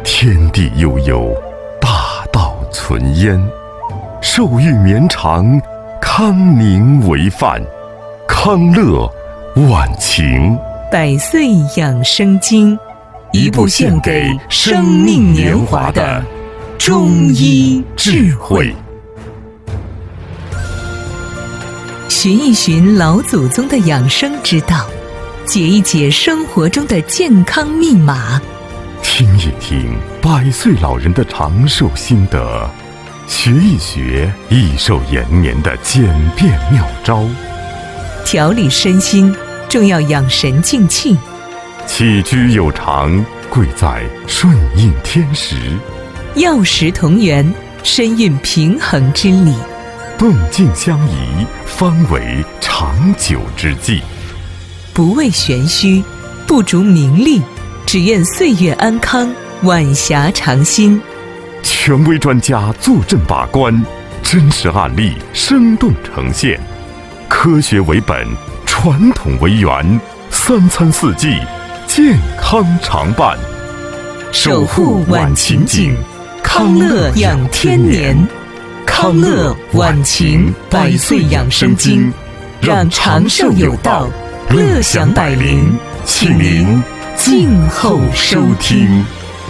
天地悠悠，大道存焉。寿欲绵长，康宁为范。康乐晚晴。 百岁养生经， 一部献给生命年华的中医智慧。 寻一寻老祖宗的养生之道，解一解生活中的健康密码， 听一听100岁老人的长寿心得，学一学益寿延年的简便妙招。 调理身心，重要养神静气。 起居有常，贵在顺应天时。 药食同源，身运平衡之理。 动静相宜，方为长久之计。 不为玄虚，不逐名利，只愿岁月安康，晚霞长新。 权威专家坐镇把关，真实案例生动呈现。科学为本，传统为源，3餐4季，健康常伴。 守护晚晴景，康乐养天年。康乐晚晴100岁养生经，让长寿有道，乐享百龄，请您静候收听。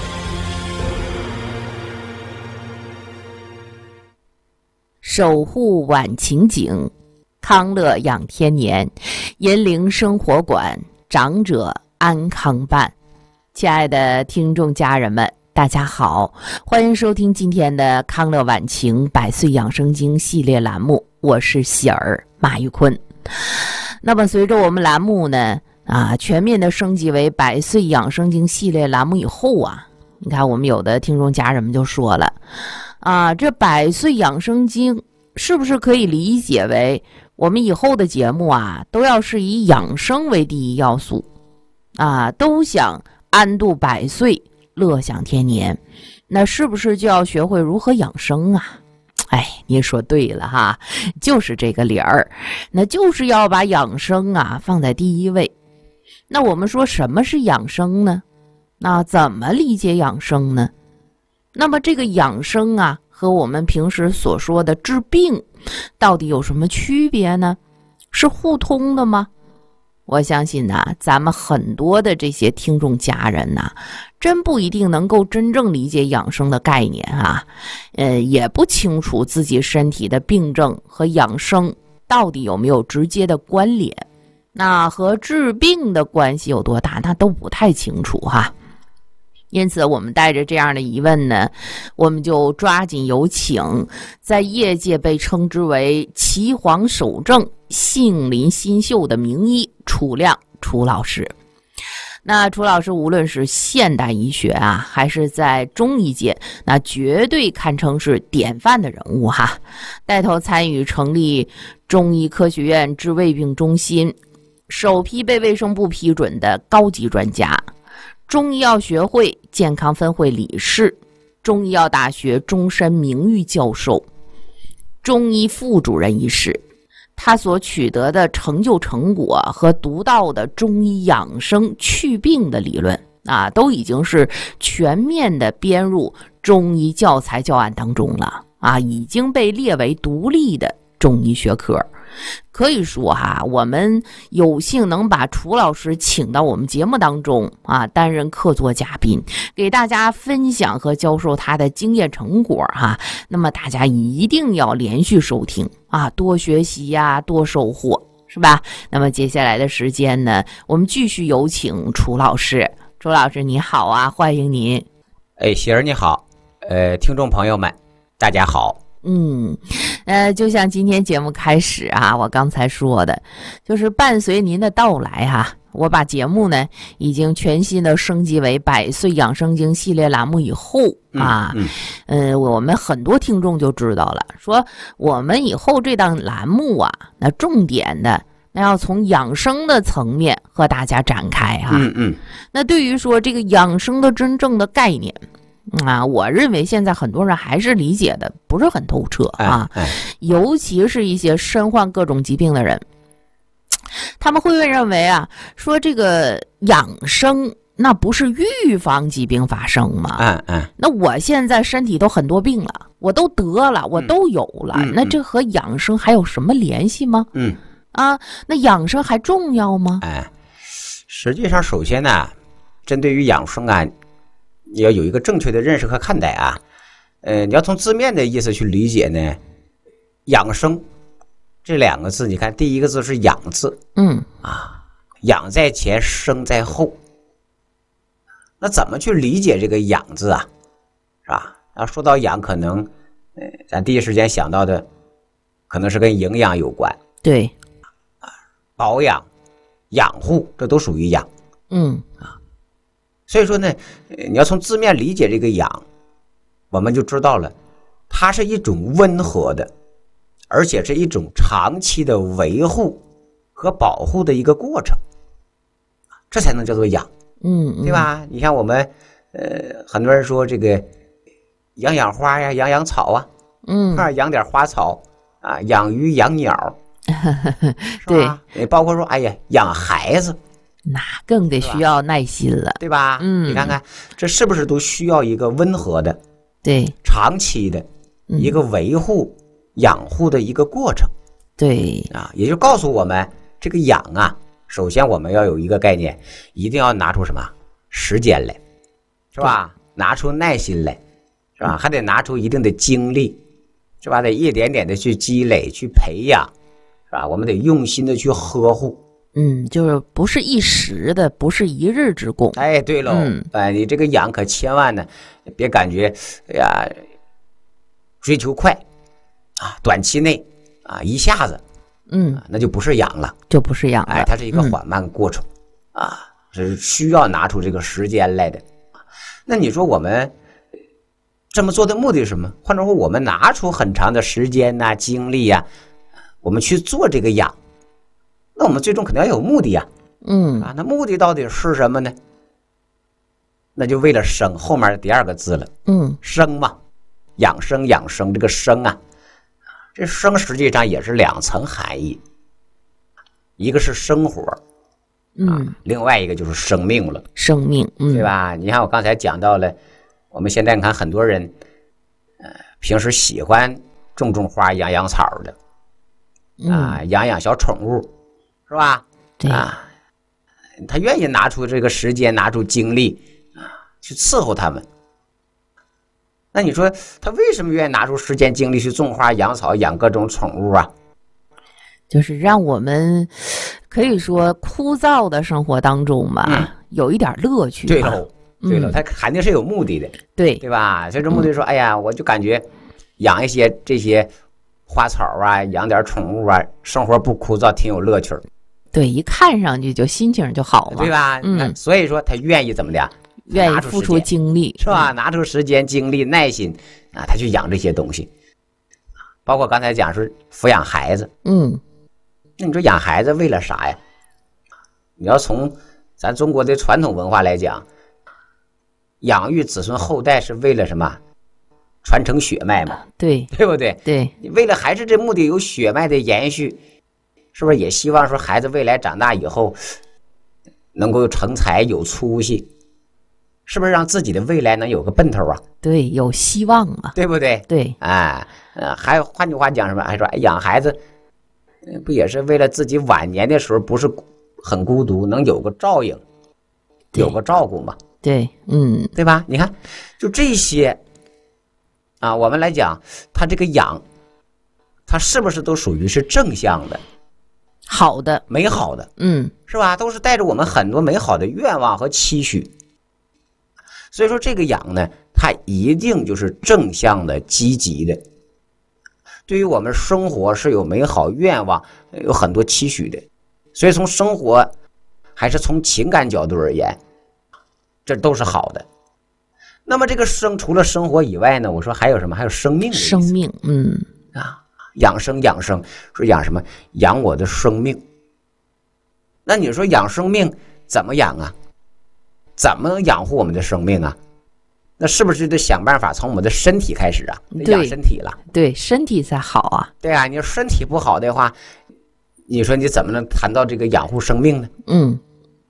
守护晚晴景，康乐养天年，银铃生活馆，长者安康伴。亲爱的听众家人们，大家好，欢迎收听今天的康乐晚晴100岁养生经系列栏目，我是喜儿马玉坤。那么随着我们栏目呢全面的升级为100岁养生经系列栏目以后你看我们有的听众家人们就说了这100岁养生经是不是可以理解为我们以后的节目都要是以养生为第一要素都想安度100岁，乐享天年，那是不是就要学会如何养生你说对了哈，就是这个理儿，那就是要把养生放在第一位。那我们说什么是养生呢？那怎么理解养生呢？那么这个养生和我们平时所说的治病到底有什么区别呢？是互通的吗？我相信咱们很多的这些听众家人真不一定能够真正理解养生的概念也不清楚自己身体的病症和养生到底有没有直接的关联，那和治病的关系有多大，那都不太清楚因此我们带着这样的疑问呢，我们就抓紧有请在业界被称之为岐黄守正、杏林新秀的名医楚亮楚老师。那楚老师无论是现代医学还是在中医界，那绝对堪称是典范的人物带头参与成立中医科学院治胃病中心，首批被卫生部批准的高级专家，中医药学会健康分会理事，中医药大学终身名誉教授，中医副主任医师。他所取得的成就成果和独到的中医养生祛病的理论都已经是全面的编入中医教材教案当中了已经被列为独立的中医学科。可以说我们有幸能把楚老师请到我们节目当中担任客座嘉宾，给大家分享和教授他的经验成果那么大家一定要连续收听多学习多收获，是吧？那么接下来的时间呢，我们继续有请楚老师。楚老师你好欢迎您。 喜儿你好，听众朋友们大家好。 就像今天节目开始我刚才说的，就是伴随您的到来我把节目呢已经全新的升级为100岁养生经系列栏目以后我们很多听众就知道了，说我们以后这档栏目那重点的那要从养生的层面和大家展开那对于说这个养生的真正的概念我认为现在很多人还是理解的不是很透彻尤其是一些身患各种疾病的人，他们会认为说这个养生那不是预防疾病发生吗？那我现在身体都很多病了，我都得了，我都有了，那这和养生还有什么联系吗？那养生还重要吗？ 实际上首先呢，针对于养生啊，你要有一个正确的认识和看待啊。你要从字面的意思去理解呢，养生这两个字，你看第一个字是养字，养在前，生在后。那怎么去理解这个养字啊？是吧？要说到养，可能咱第一时间想到的可能是跟营养有关， 对， 保养、养护，这都属于养。所以说呢，你要从字面理解这个养，我们就知道了，它是一种温和的，而且是一种长期的维护和保护的一个过程，这才能叫做养。对吧？你像我们很多人说这个养养花呀，养养草啊，养点花草啊，养鱼养鸟，对，包括说哎呀养孩子， 那更得需要耐心了， 对吧？你看看这是不是都需要一个温和的、 对， 长期的一个维护、养护的一个过程？ 对啊，也就告诉我们这个养啊。首先我们要有一个概念，一定要拿出什么时间来，是吧？拿出耐心来，是吧？还得拿出一定的精力，是吧？得一点点的去积累去培养，是吧？我们得用心的去呵护， 就是不是一时的，不是一日之功。 哎，对喽，你这个养可千万呢别感觉哎呀追求快啊，短期内啊一下子那就不是养了， 就不是养了。 它是一个缓慢过程是需要拿出这个时间来的。那你说我们这么做的目的是什么？换句话说，我们拿出很长的时间呐、精力呀，我们去做这个养，那我们最终肯定要有目的呀。那目的到底是什么呢？那就为了生，后面第二个字了。生嘛，养生养生，这个生啊。这生实际上也是两层含义，一个是生活另外一个就是生命了。 生命， 对吧？你看我刚才讲到了，我们现在你看很多人平时喜欢种种花、养养草的养养小宠物，是吧？ 对他愿意拿出这个时间，拿出精力去伺候他们。那你说他为什么愿意拿出时间精力去种花养草养各种宠物啊？ 就是让我们可以说枯燥的生活当中嘛，有一点乐趣。 对喽，对喽，他肯定是有目的的，对吧？所以这目的说，哎呀，我就感觉养一些这些花草啊，养点宠物啊，生活不枯燥，挺有乐趣。 对，一看上去就心情就好嘛， 对吧？所以说他愿意怎么的？ 愿意付出精力， 是吧？拿出时间、精力、耐心他去养这些东西，包括刚才讲说抚养孩子，那你说养孩子为了啥呀？你要从咱中国的传统文化来讲，养育子孙后代是为了什么？传承血脉嘛，对不对？ 对， 为了还是这目的有血脉的延续，是不是也希望说孩子未来长大以后能够成才有出息？是不是让自己的未来能有个奔头啊？ 对，有希望啊， 对不对？ 对， 还有换句话讲什么？还说养孩子不也是为了自己晚年的时候不是很孤独，能有个照应，有个照顾嘛？ 对， 对吧？你看，就这些我们来讲，他这个养，他是不是都属于是正向的、 好的、 美好的？是吧？都是带着我们很多美好的愿望和期许。所以说这个养呢，它一定就是正向的、积极的，对于我们生活是有美好愿望、有很多期许的。所以从生活还是从情感角度而言，这都是好的。那么这个除了生活以外呢，我说还有什么？还有生命的意思。 生命， 养生说养什么？养我的生命。那你说养生命怎么养啊？怎么能养护我们的生命啊？那是不是得想办法从我们的身体开始啊？养身体了， 对，身体才好啊。 对啊，你说身体不好的话，你说你怎么能谈到这个养护生命呢？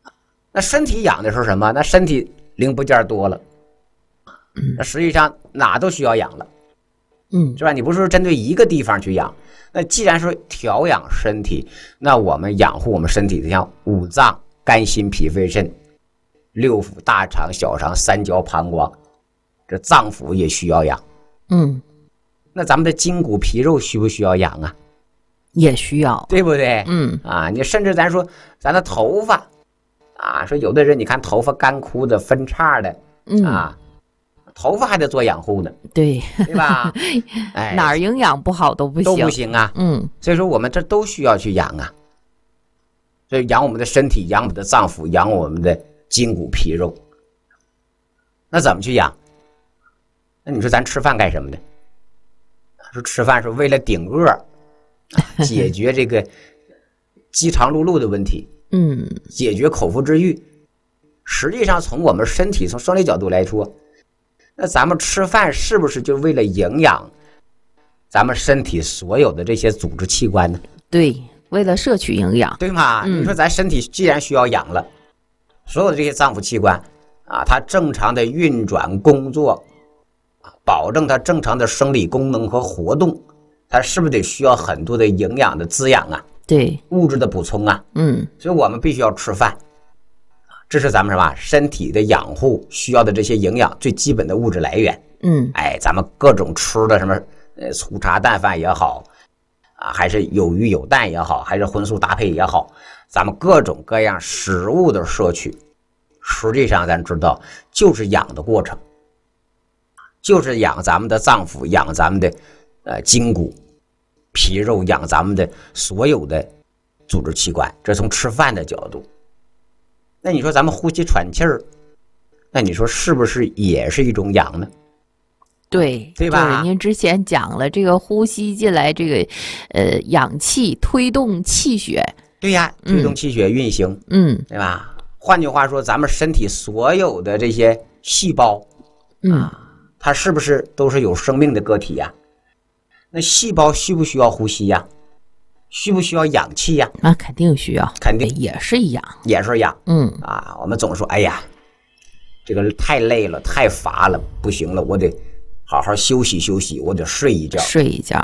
那身体养的是什么？那身体零部件多了，那实际上哪都需要养了，是吧？你不是说针对一个地方去养。那既然说调养身体，那我们养护我们身体的像五脏、肝、心、脾、肺、肾、六腑、大肠、小肠、三焦、膀胱，这脏腑也需要养。那咱们的筋骨皮肉需不需要养啊？ 也需要， 对不对？你甚至咱说咱的头发啊，说有的人你看头发干枯的、分叉的头发还得做养护呢， 对吧？ 哪儿营养不好都不行啊。所以说我们这都需要去养啊。所以养我们的身体，养我们的脏腑，养我们的筋骨皮肉。那怎么去养？那你说咱吃饭干什么的？说吃饭是为了顶饿，解决这个饥肠辘辘的问题，解决口腹之欲。实际上从我们身体从生理角度来说，那咱们吃饭是不是就为了营养咱们身体所有的这些组织器官呢？ 对，为了摄取营养， 对吗？你说咱身体既然需要养了，所有的这些脏腑器官它正常的运转工作，保证它正常的生理功能和活动，它是不是得需要很多的营养的滋养啊？ 对， 物质的补充啊。所以我们必须要吃饭，这是咱们什么身体的养护需要的这些营养最基本的物质来源。咱们各种吃的什么粗茶淡饭也好还是有鱼有蛋也好，还是荤素搭配也好，咱们各种各样食物的摄取，实际上咱知道就是养的过程，就是养咱们的脏腑，养咱们的筋骨皮肉，养咱们的所有的组织器官。这从吃饭的角度。那你说咱们呼吸喘气儿，那你说是不是也是一种养呢？对吧？ 您之前讲了这个呼吸进来这个氧气推动气血， 对呀，推动气血运行，对吧？换句话说，咱们身体所有的这些细胞它是不是都是有生命的个体呀？那细胞需不需要呼吸呀？需不需要氧气呀？ 那肯定需要， 肯定也是氧， 我们总说哎呀，这个太累了，太乏了，不行了，我得好好休息休息，我得睡一觉。